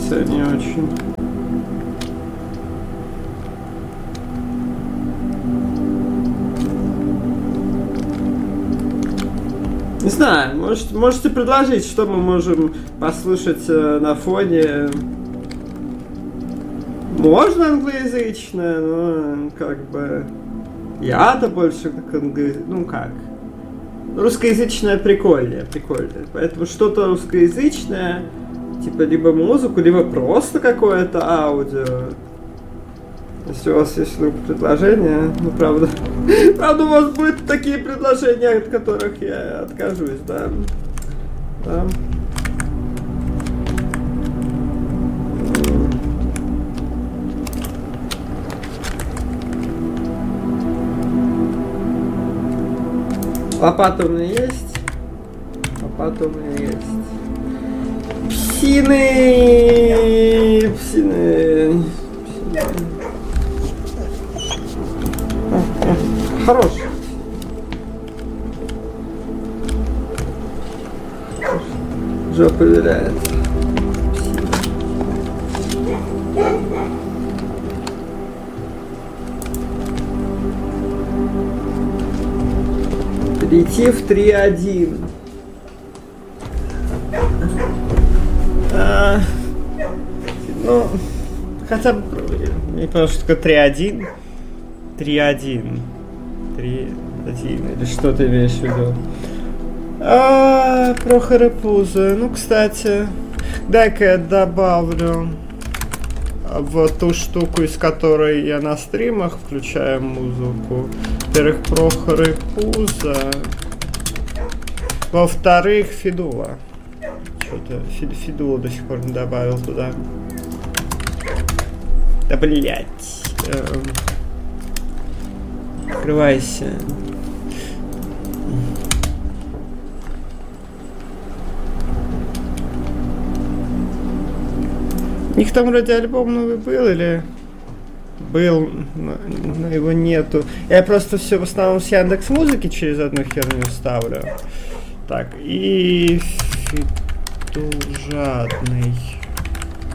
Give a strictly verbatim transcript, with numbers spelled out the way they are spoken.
композиция не очень. Не знаю, может, можете предложить, что мы можем послушать э, на фоне. Можно англоязычное, но как бы я-то больше как англоязычное, ну как. Русскоязычное прикольнее, прикольнее. Поэтому что-то русскоязычное, типа либо музыку, либо просто какое-то аудио. Если у вас есть вдруг предложения, ну правда, правда у вас будут такие предложения, от которых я откажусь, да. Да. Лопата у меня есть. Лопата у меня есть. Псины! Псины! Псины. Хорош. Жопа виляет. Перейти в три один. А, ну, хотя бы не понял, что такое три один. три один. три один. Или что ты имеешь в виду? А, Прохор Пузо. Ну, кстати, дай-ка я добавлю в ту штуку, из которой я на стримах включаю музыку. Во-первых, Прохор Пузо. Во-вторых, Федула. Что-то Фид Фидулу до сих пор не добавил туда. Да блять. Эм. Открывайся. У них там вроде альбом новый был или был, но, но его нету. Я просто все в основном с Яндекс.Музыки через одну херню ставлю. Так, и Фидул жадный.